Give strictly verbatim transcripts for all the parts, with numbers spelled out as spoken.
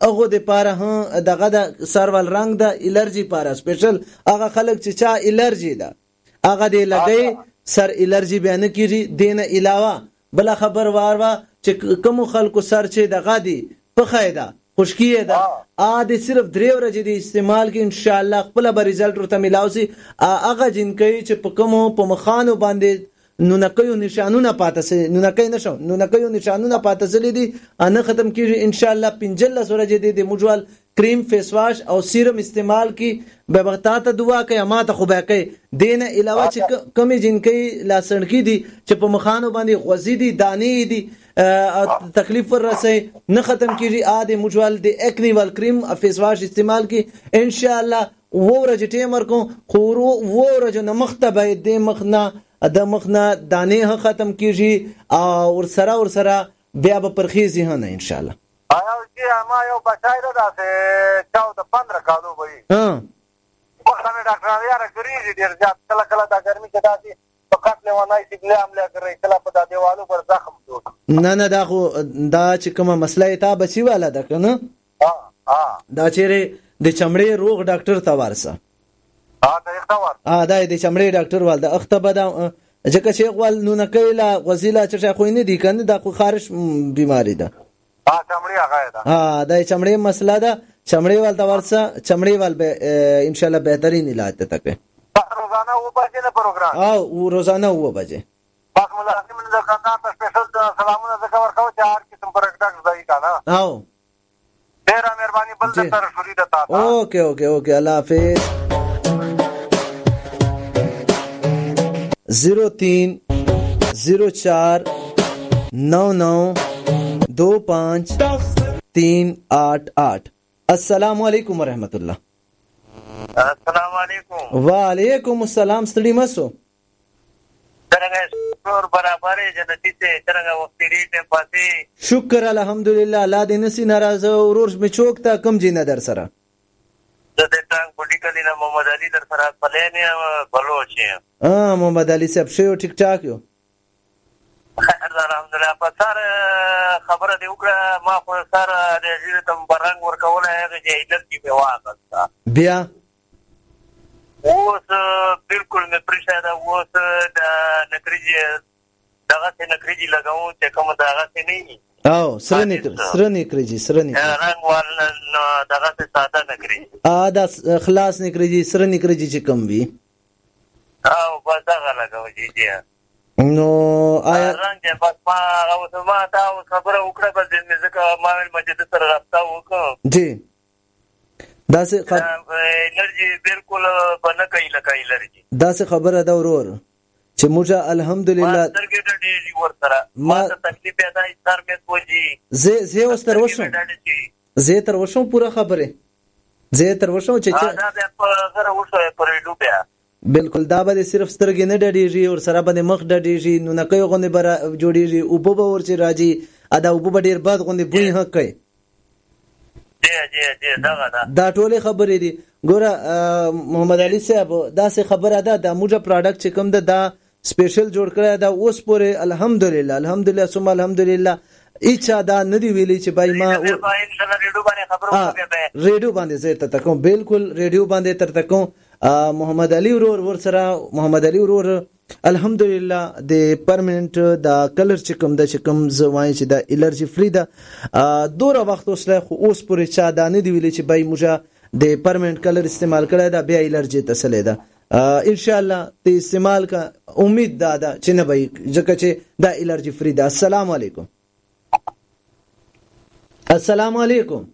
هغه د پاره ها دغه د سرول رنگ د الرجی پاره سپیشل هغه خلک چې چا الرجی ده هغه د لګي سر الرجی بیان کیږي دینه علاوه بل خبر واروا چې کوم خلکو سر چې دغه دی په خایده خشکیه ده ا د صرف درې ورځې د استعمال کې ان شاء الله خپل به رزلټ ورته ملاوي هغه جنکې چې په کوم په مخانو باندې نو نکيو نشانونه پاتې نو نکي نشو نو نکيو نشانونه پاتې زلي دي ان ختم کیږي ان شاء الله پنځلس ورځې د موجوال کریم فیس واش او سیرم استعمال کی به وخته ته دعا کوي ما ته خو به کوي دین علاوه چې کمی جنکې لاسنکی دي چې په مخانو باندې غوزي دي دانې دي تکلیف ورسي نه ختم کیږي ا د موجوال د اکنیوال کریم فیس واش استعمال کی ان شاء الله ورځ ټیمر کو خورو ورځ نه مختبه د مخنا د مخنا دانې ختم کیږي او ور سره ور سره بیا به پرخیزي هنه ان شاء الله آیا چې ما یو بچای ده داسې چودہ پندرہ کالو وي ها وخت مې ډاکټر یاره ګریږي ډیر ځات کله کله دا ګرمي کې داسې فقط لیوانای چې بل عمله کوي کله په دا دیوالو پر زخم جوړ نه نه دا خو دا چې کومه مسله تا بچی والا ده کنه ها ها دا چیرې د چمړې روغ ډاکټر ته ورسه ها دا اختوار ا دا د چمړې ډاکټر وال د اخته بدا ځکه چې غوال نو نه کيلا غزيلا چې خو نه دي کنه دا خو خارش بیماری ده ها چمړې هغه ده ها دا چمړې مسله ده چمړې وال ته ورسه چمړې وال به ان شاء الله بهترین علاج ته تکه روزانه و بجې نه پروګرام او روزانه و بجې پاک ملازم د کاندار ته سپیشل سلامونه زکه ورکو چې هر قسم پروډکټ ځای کنه او ډیر مهرباني بل د تر شوري د تا اوکے اوکے اوکے الله حافظ زیرو تین زیرو چار نو نو دو پانچ تین آٹھ آٹھ السلام علیکم ورحمۃ اللہ. السلام علیکم. وعلیکم السلام. ستړي مسو څنګه څور برابرې جنتی ته څنګه وخت دې پاتې شکر الحمدلله الله دې نسی ناراضه ورور می چوک تا کم جینه در سره د دې ټانګ پټی کلی نه محمد علي در سره پلینې بلوچ ها محمد علي صاحب شو ټیک ټاک یو الحمدلله. په سر خبره دی وکړه ما په سر د تم برنګ ورکول هغه چې عزت کې واغستا بیا اوس بالکل مې پرېښه دا اوس د نکریجي دغه څه نکریجي لګاو چې کوم دغه څه نه او سره نکر سره نکریجي سره نکریجي رنگ وال دغه څه ساده نکریجي ا دا خلاص نکریجي سره نکریجي چې کم وي او بس دغه لګاو چې نو آیا رنگ بس ما او ما تا خبره وکړه بس دې ځکه ما ول مجد سره رابطه وکړه جی دا څه انرژي بالکل بنه کوي لکه انرژي دا څه خبره دا ورور چې موږ الحمدلله ترګه دې ورته ما ته تکلیف پیدا ستار مې کوجی زه زه اوس تر وشم زه تر وشم پورا خبره زه تر وشم چې دا په غره وشو پر ډوبیا بالکل دا به صرف سترګې نه ډډېږي او سره به مخ ډډېږي نو نه کوي غونډه بر جوړېږي او په به ورچې راځي ادا او په ډېر باد غونډه بوی حق کوي جی جی جی دا دا ټوله خبرې دي ګوره محمد علي صاحب دا څه خبره ده د موجه پروډکټ چې کوم ده دا سپیشل جوړ کړی دا اوس پورې الحمدلله الحمدلله ثم الحمدلله اچھا دا ندی ویلی چې بای ما ریډیو باندې زه ته تکوم بالکل ریډیو باندې تر تکوم محمد علي ورور ور سره محمد علي ورور الحمدلله د پرمننت د کلر چې کوم د چې کوم زوای چې د الرجی فری ده دوره وخت اوس له اوس پورې چا دا ندی ویلی چې بای موجه د پرمننت کلر استعمال کړی دا بیا الرجی تسلی ده ان شاء الله ته استعمال کا امید دا ده چې نه بای ځکه چې دا الرجی فری ده. السلام علیکم. السلام علیکم.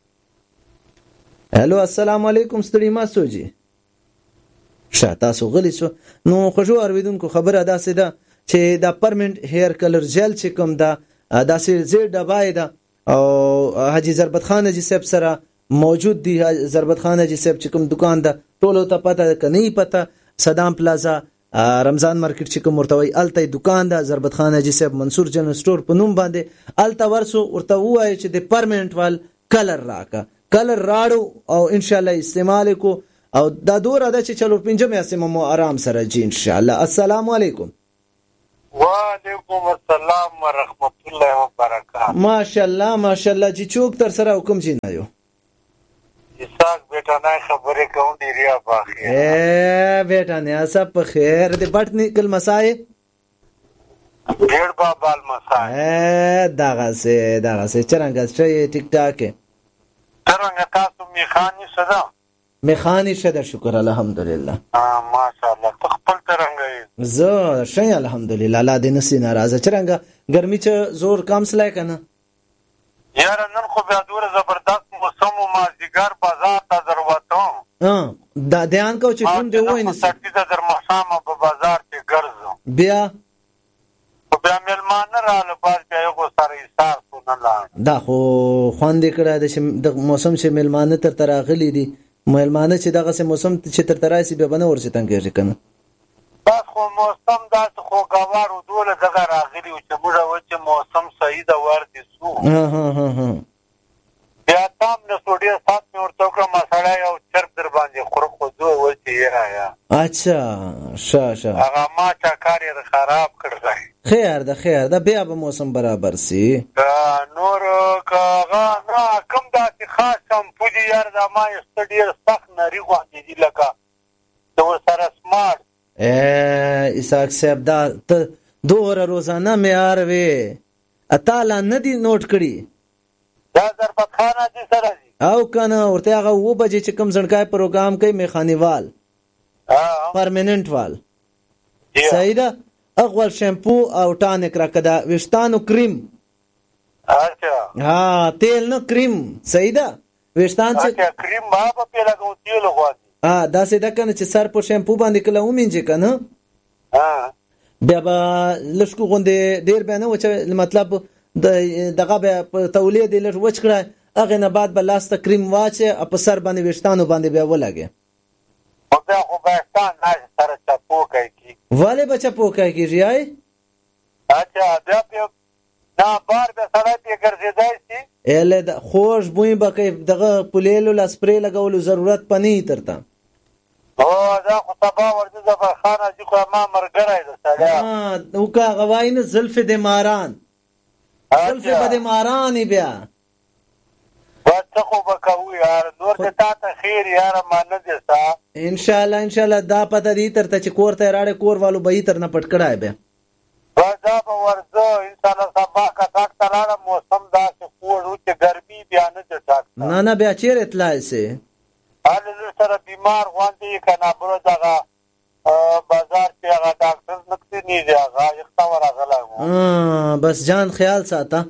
هلو السلام علیکم. ستړي ما سوجي شاته سو غلی سو نو خوشو اوریدونکو خبره داسې ده چې دا پرمننت هیر کلر جل چې کوم دا داسې زیر ډبای ده او حاجی ضربت خان حاجی صاحب سره موجود دی. ضربت خان حاجی صاحب چې کوم دکان ده ټولو ته پته کني پته صدام پلازا رمضان مارکیټ چې کوم ورته الته دکان ده ضربت خان حاجی صاحب منصور جن سٹور په نوم باندې الته ورسو ورته وای چې د پرمننت وال کلر راکا کلر راړو او ان شاء الله استعمال کو او دا دوره ده چې چلو پنځم یاسم مو آرام سره جی ان شاء الله. السلام علیکم. وعلیکم السلام ورحمت الله وبرکاته. ماشاءالله ماشاءالله جی چوک تر سره حکم جی نه یو بیٹا نه خبرې کوم ډیریا باخي اے بیٹا نه سب په خیر دې بټ نکل مسای ډیر بابال مسای اے دغه سه دغه سه چرنګ چې ټیک ټاک څنګه تاسو میخانی صدا میخانی شد شکر الحمدلله اه ماشاءالله خپل ترنګ زه شې الحمدلله الله دې نسی ناراضه چرنګ ګرمي چې زور کم سلای کنه یار نن خو بیا ډوره زبردست موسم او مازیګر بازار ته دروته ها دا ध्यान کو چې کوم دی وای نه سټی ته در مخامه په بازار کې ګرځم بیا خو بیا ملمان رااله باز بیا یو سره ایثار نه لاړ دا خو خوان دې کړه د موسم چې ملمانه تر تراغلی دي ملمانه چې دغه سه موسم چې تر ترایسي به بنه ورسې تنګېږي کنه بس خو موسم دا خو غوارو دوله دغه راغلی چې موږ و چې موسم صحیح دا ورته سو ها ها ها ها بیا تام نه سوډیا سات مې ورته کوم مساله یو چرپ در باندې خور خو دوه و چې یا یا اچھا شا شا هغه ما چا کار یې خراب کړی خیر ده خیر ده بیا به موسم برابر سي نور کاغه نه کوم داسې خاص شمپو دي یار دا ما یې ډېر سخت نری غوندې دي لکه د ورسره سمارټ اے اسحاق صاحب دا ته دوره روزانه معیار وي اتاله نه دي نوٹ کړي دا دربخانه دي سره دي او کنه ورته هغه و بجې چې کوم ځنکای پروګرام کوي میخانیوال ها پرمننت وال صحیح ده اغول شیمپو او ټانک راکدا وشتانو کریم اچھا ها تیل نو کریم صحیح ده وشتان چې اچھا کریم ما په پیلا کو تیل غواړي ها دا سه ده کنه چې سر په شیمپو باندې کله ومینځي کنه ها بیا به لشکو غوندې ډیر به نه و چې مطلب دغه به تولید لږ وچ کړه هغه نه بعد به لاسته کریم واچه په سر باندې وشتانو باندې بیا ولګي او بیا خو بهتان نه سره چپو کوي والے بچا پوکای کیږي آی اچھا بیا په دا بار به سره په ګرځیدای شي اله د خوش بوې بکې دغه پلیلو لا سپری لګولو ضرورت پني ترته او دا خو تبا ورته زبر خانه چې خو ما مرګره ده سلام ها نو کا غواین زلف د ماران زلف د ماران بیا واته خو بکوي یار نور ته تا ته خیر یار مان دې سا ان شاء الله ان شاء الله دا پته دي ترته چې کور ته راړې کور والو به تر نه پټ کړای به دا به ورځو ان شاء الله سبا کا تاک تلاله موسم دا چې کوړو چې ګرمي بیا نه ده تاک نه نه بیا چیرې اطلاع سي حال سره بیمار غوندې کنه بر دغه بازار کې هغه ډاکټر نکته نه دی هغه یختا ورغلا ها بس جان خیال ساته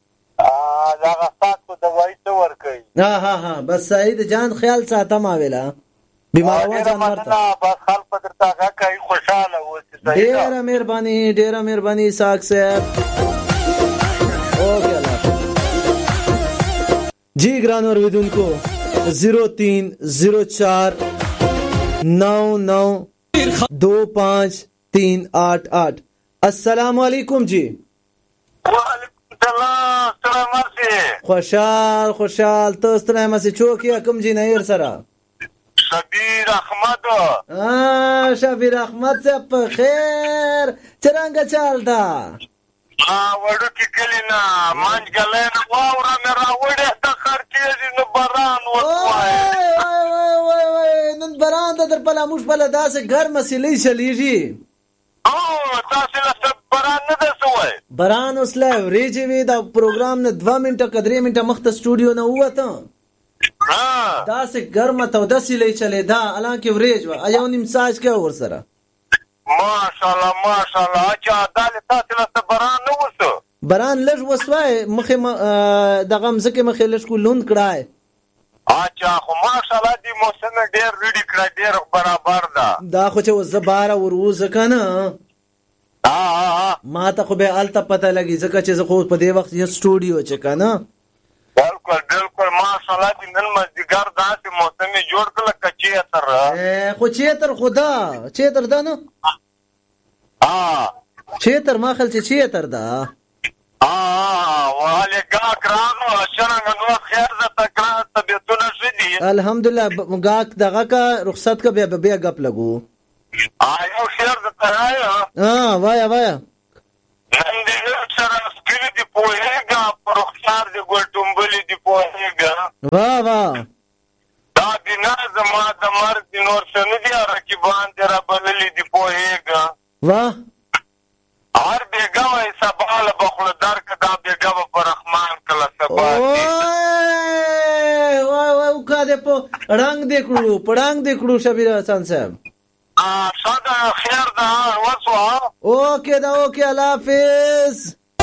ا هغه تاسو دوايي څه ور کوي ها ها ها بس سعید جان خیال ساته ما ویلا بیمار و جان ورته بس خلک په درته کوي خوشاله و ډیره مهرباني ډیره مهرباني ساک صاحب اوکے الله جی ګران اوریدونکو زیرو تین زیرو چار نو نو دو پانچ تین آٹھ آٹھ السلام علیکم جی وعلیکم السلام السلام علیکم خوشحال خوشحال تو ستنه مسی چوکیا کم جی نیر سرا شبیر احمد آه شبیر احمد سے بخیر چرنگا چال دا ها وړو کې کلینا مانج ګلین واوره مې راوړې د خرچې نو باران وای وای وای وای نن باران د در په لاموش بل داسې ګرم سلی چلیږي او تاسو له باران نه دسوي باران اوسله ورېږي وی دا پروګرام نه دوه منټه کدرې منټه مخته سټوډیو نه وته ها داسې ګرمه تو داسې لې چلے دا الانکه ورېج و ایو نیم ساج کې ور سره ماشاءالله ماشاءالله اچھا دالې تاسو له باران نه وسو باران لږ وسوای مخه دغه مزکه مخه لږ کو لوند کړای اچھا خو ماشاءالله دی موسم ډېر ریډي کړی ډېر برابر ده دا خو چې زباره وروز کنه ها ما ته خو به الته پته لګي ځکه چې زه خو په دې وخت یې سټوډیو چې کنه بالکل بالکل ماشاءالله دی نن مزګار داسې موسم جوړ کړل کچې تر خو چې تر خدا چې تر دا نو ها چې تر ما خل چې تر دا اه والله گاک راغو شرنګ نو خیر ز تکرار طبيعتونه شدي الحمدلله گاک دغه کا رخصت کا بیا بیا غپ لګو آیو خیر ز ترایا ها وایا وایا نن دې سره سکل دی پوهېګا پر رخصت دی ګلټومبل دی پوهېګا وا وا دا بنا زما د مرګ د نور څه نه دي رقیبان دې رابللي دي پوهېږه واه هر بېګه وایي سبا له به خوله درکړه دا بېګه به په رحمان کله سبا وای وای وای کا دې په رنګ دې کړو په رنګ دې کړو شبیر حسن صاحب ښه ده خیر ده وسوه اوکې دا اوکې الله حافظ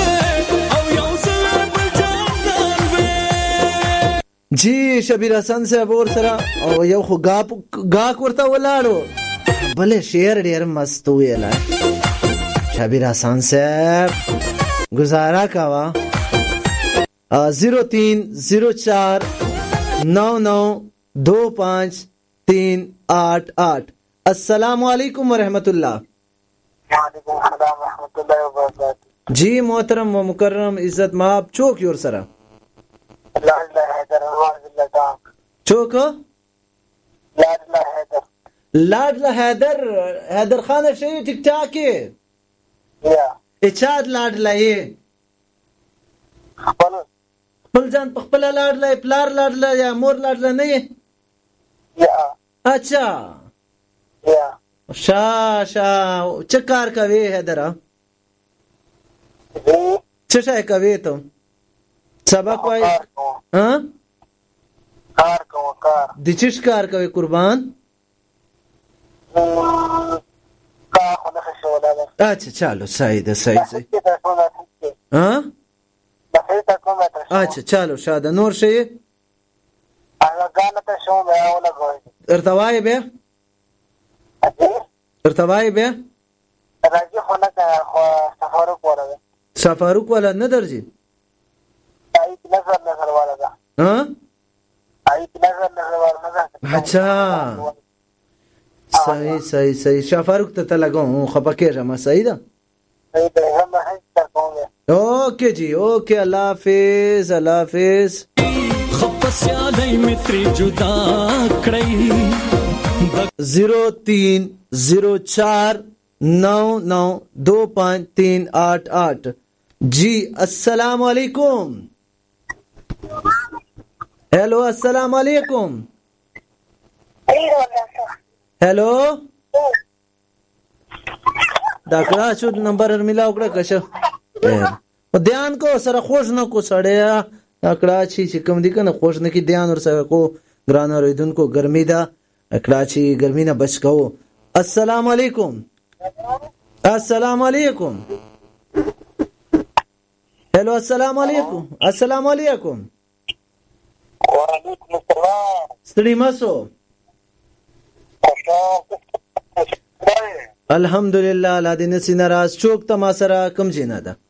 جی شبیر حسن صاحب اور سره او یو خو غاپ غاک ورته ولاړو بلې شعر ډېر مست ویلا شبیر حسن صاحب گزارا کاوا زیرو تین زیرو چار نو نو دو پانچ تین آٹھ آٹھ السلام علیکم ورحمۃ اللہ. وعلیکم السلام ورحمۃ اللہ وبرکاتہ. جی محترم و مکرم عزت ماب چوک یور سرا لاڈلا حیدر چوک لاڈلا حیدر لاڈلا حیدر حیدر خان شي ټیک ټاک یا اچاد لاډلا یې خپل خپل ځان په خپل لاډلا پلار لاډلا یا مور لاډلا نه یې یا اچھا یا شا شا څه کار کوي حیدر څه شای کوي ته سبق وای ها کار کوم کار د چیش کار کوي قربان کا خو نه شولا ده اچھا چالو صحیح ده صحیح صحیح ها اچھا چالو شاده نور شي هغه غانه ته شو مې ولا غوي ارتوای به ارتوای به راځي خو نه خو سفر وکړه سفاروق والا نه درځي ایت نظر نظر والا ده ها ایت نظر نظر والا ده اچھا صحیح صحیح صحیح شفاروق ته لګاو خپکه ما صحیح ده صحیح ده هم هیڅ کوم اوکے جی اوکے اللہ حافظ اللہ حافظ خپسیالی متری جدا کړی زیرو تین زیرو چار نو نو دو پانچ تین آٹھ آٹھ. جی السلام علیکم. ہیلو السلام علیکم. ہیلو دا کړه شو نمبر ملاو کړه کښه دیان کو سره خوښ نه کو سړیا اکړه چی چې کوم دي کنه خوښ نه کی دیان ور سره کو ګران اوریدونکو ګرمي دا اکړه چی ګرمي نه بچ کو. السلام علیکم. السلام علیکم. ہیلو السلام علیکم. السلام علیکم. وعلیکم السلام. ستړي مسو الحمدلله لا دې نسی ناراض چوک ته ما سره کم جنا ده